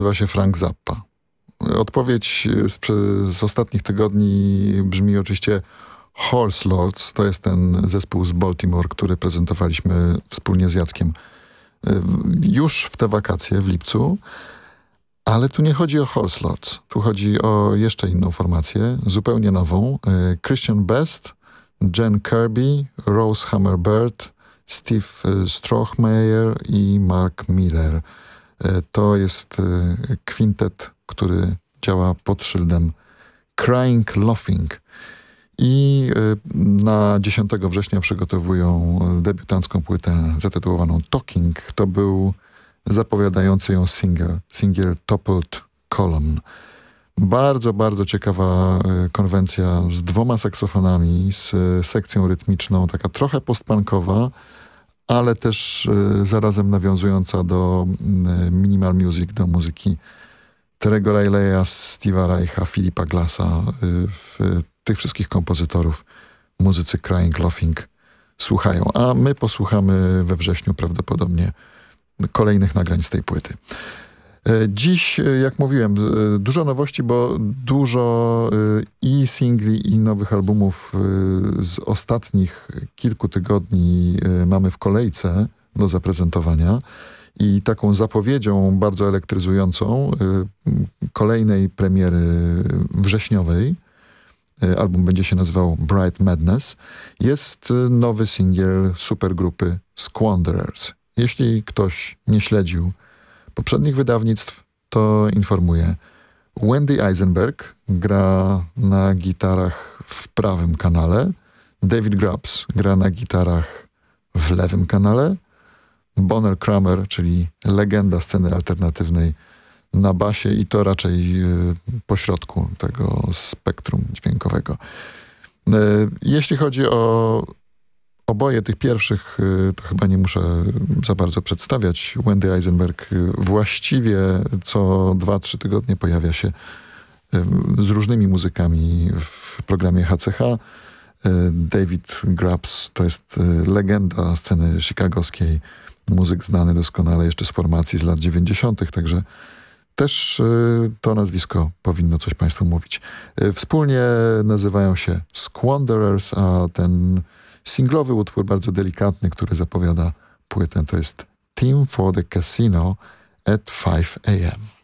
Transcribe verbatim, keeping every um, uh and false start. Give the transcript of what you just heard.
Nazywa się Frank Zappa. Odpowiedź z, z ostatnich tygodni brzmi oczywiście Horse Lords. To jest ten zespół z Baltimore, który prezentowaliśmy wspólnie z Jackiem już w te wakacje w lipcu. Ale tu nie chodzi o Horse Lords. Tu chodzi o jeszcze inną formację, zupełnie nową. Christian Best, Jen Kirby, Rose Hammerbird, Steve Strohmeyer i Mark Miller. To jest kwintet, który działa pod szyldem Crying Laughing. I na dziesiątego września przygotowują debiutancką płytę zatytułowaną Talking. To był zapowiadający ją single, single Toppled Column. Bardzo, bardzo ciekawa konwencja z dwoma saksofonami, z sekcją rytmiczną, taka trochę postpunkowa, ale też zarazem nawiązująca do minimal music, do muzyki Terego Rileya, Steve'a Reicha, Philipa Glassa. W tych wszystkich kompozytorów muzycy Crying Laughing słuchają, a my posłuchamy we wrześniu prawdopodobnie kolejnych nagrań z tej płyty. Dziś, jak mówiłem, dużo nowości, bo dużo i singli, i nowych albumów z ostatnich kilku tygodni mamy w kolejce do zaprezentowania. I taką zapowiedzią bardzo elektryzującą kolejnej premiery wrześniowej, album będzie się nazywał Bright Madness, jest nowy singiel supergrupy Squanderers. Jeśli ktoś nie śledził poprzednich wydawnictw, to informuję. Wendy Eisenberg gra na gitarach w prawym kanale, David Grubbs gra na gitarach w lewym kanale, Bonner Kramer, czyli legenda sceny alternatywnej, na basie i to raczej y, pośrodku tego spektrum dźwiękowego. Y, jeśli chodzi o oboje tych pierwszych, y, to chyba nie muszę za bardzo przedstawiać. Wendy Eisenberg y, właściwie co dwa trzy tygodnie pojawia się y, z różnymi muzykami w programie H C H. Y, David Grubbs to jest y, legenda sceny chicagowskiej, muzyk znany doskonale jeszcze z formacji z lat dziewięćdziesiątych, także też y, to nazwisko powinno coś Państwu mówić. Y, wspólnie nazywają się Squanderers, a ten singlowy utwór, bardzo delikatny, który zapowiada płytę, to jest Team for the Casino at five a m